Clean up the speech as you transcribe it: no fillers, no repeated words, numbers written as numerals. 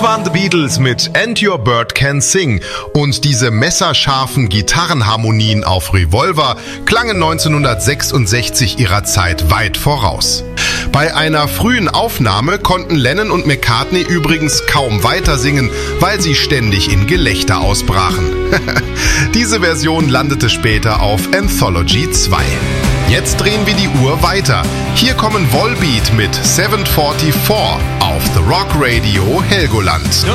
Das waren The Beatles mit And Your Bird Can Sing. Und diese messerscharfen Gitarrenharmonien auf Revolver klangen 1966 ihrer Zeit weit voraus. Bei einer frühen Aufnahme konnten Lennon und McCartney übrigens kaum weiter singen, weil sie ständig in Gelächter ausbrachen. Diese Version landete später auf Anthology 2. Jetzt drehen wir die Uhr weiter. Hier kommen Volbeat mit 744 auf The Rock Radio Helgoland.